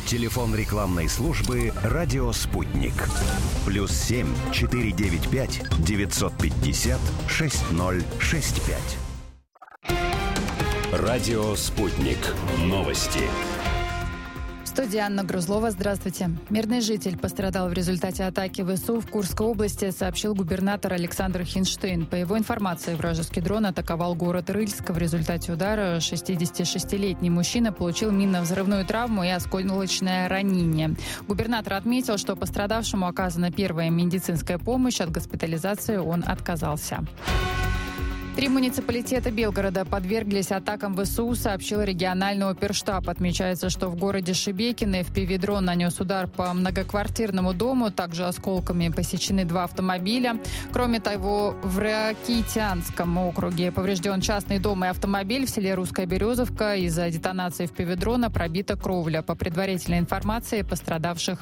Телефон рекламной службы «Радио Спутник». +7 495 950 6065. «Радио Спутник». Новости. В студии Анна Грузлова. Здравствуйте. Мирный житель пострадал в результате атаки ВСУ в Курской области, сообщил губернатор Александр Хинштейн. По его информации, вражеский дрон атаковал город Рыльск. В результате удара 66-летний мужчина получил минно-взрывную травму и осколочное ранение. Губернатор отметил, что пострадавшему оказана первая медицинская помощь. От госпитализации он отказался. 3 муниципалитета Белгорода подверглись атакам ВСУ, сообщил региональный оперштаб. Отмечается, что в городе Шебекино FPV-дрон нанес удар по многоквартирному дому. Также осколками посечены 2 автомобиля. Кроме того, в Ракитянском округе поврежден частный дом и автомобиль. В селе Русская Березовка из-за детонации FPV-дрона пробита кровля. По предварительной информации, пострадавших